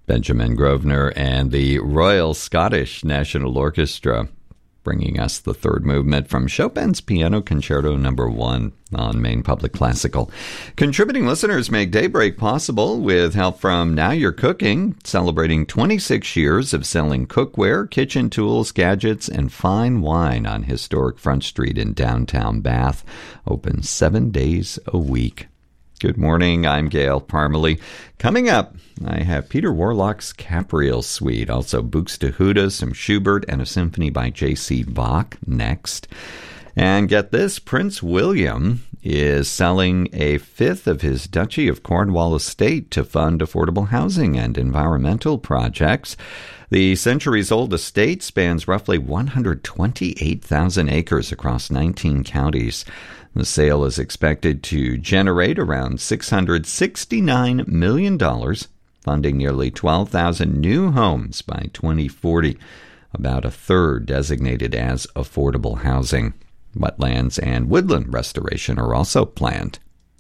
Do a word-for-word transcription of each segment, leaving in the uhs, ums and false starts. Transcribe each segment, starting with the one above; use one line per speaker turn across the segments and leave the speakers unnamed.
Benjamin Grosvenor and the Royal Scottish National Orchestra, bringing us the third movement from Chopin's Piano Concerto Number One on Maine Public Classical. Contributing listeners make Daybreak possible with help from Now You're Cooking, celebrating twenty-six years of selling cookware, kitchen tools, gadgets, and fine wine on historic Front Street in downtown Bath. Open seven days a week. Good morning, I'm Gail Parmalee. Coming up, I have Peter Warlock's Capriel Suite, also Buxtehude, some Schubert, and a symphony by J C Bach next. And get this, Prince William is selling a fifth of his Duchy of Cornwall estate to fund affordable housing and environmental projects. The centuries-old estate spans roughly one hundred twenty-eight thousand acres across nineteen counties. The sale is expected to generate around six hundred sixty-nine million dollars, funding nearly twelve thousand new homes by twenty forty, about a third designated as affordable housing. Wetlands and woodland restoration are also planned.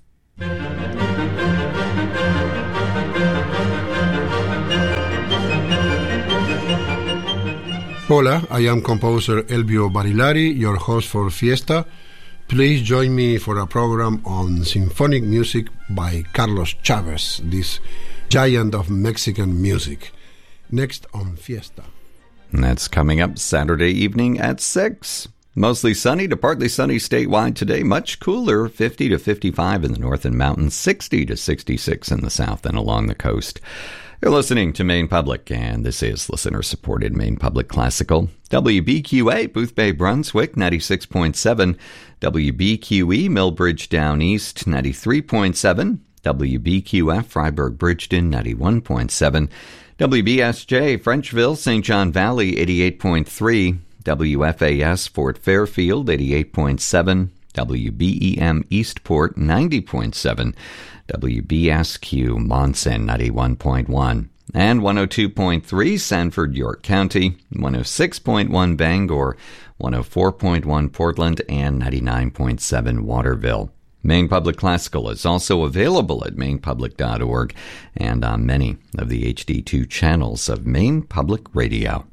Hola, I am composer Elvio Barilari, your host for Fiesta. Please join me for a program on symphonic music by Carlos Chavez, this giant of Mexican music. Next on Fiesta.
And that's coming up Saturday evening at six. Mostly sunny to partly sunny statewide today. Much cooler, fifty to fifty-five in the north and mountains, sixty to sixty-six in the south and along the coast. You're listening to Maine Public, and this is listener-supported Maine Public Classical. W B Q A, Booth Bay, Brunswick, ninety-six point seven. W B Q E, Millbridge Down East, ninety-three point seven. W B Q F, Freiburg Bridgeton, ninety-one point seven. W B S J, Frenchville, Saint John Valley, eighty-eight point three. W F A S, Fort Fairfield, eighty-eight point seven. W B E M, Eastport, ninety point seven. W B S Q, Monson, ninety-one point one. And one oh two point three, Sanford, York County, one oh six point one, Bangor, one oh four point one, Portland, and ninety-nine point seven, Waterville. Maine Public Classical is also available at maine public dot org and on many of the H D two channels of Maine Public Radio.